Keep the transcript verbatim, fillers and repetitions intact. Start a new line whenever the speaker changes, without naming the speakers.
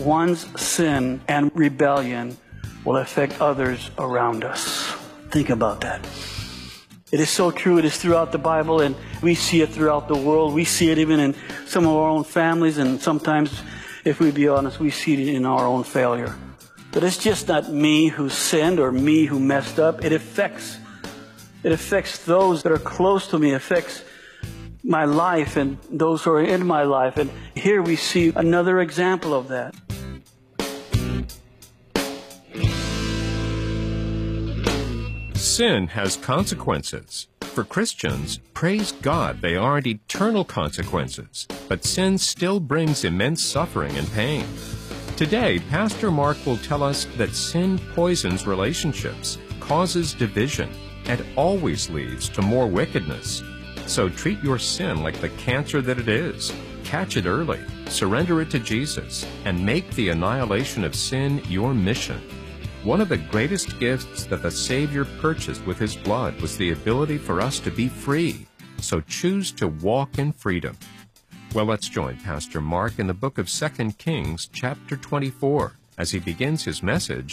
one's sin and rebellion will affect others around us. Think about that. It is so true. It is throughout the Bible, and we see it throughout the world. We see it even in some of our own families, and sometimes, if we be honest, we see it in our own failure. But it's just not me who sinned or me who messed up. It affects, it affects those that are close to me. It affects my life and those who are in my life. And here we see another example of that.
Sin has consequences. For Christians, praise God, they aren't eternal consequences, but sin still brings immense suffering and pain. Today, Pastor Mark will tell us that sin poisons relationships, causes division, and always leads to more wickedness. So treat your sin like the cancer that it is. Catch it early, surrender it to Jesus, and make the annihilation of sin your mission. One of the greatest gifts that the Savior purchased with His blood was the ability for us to be free. So choose to walk in freedom. Well, let's join Pastor Mark in the book of Second Kings, chapter twenty-four, as he begins his message,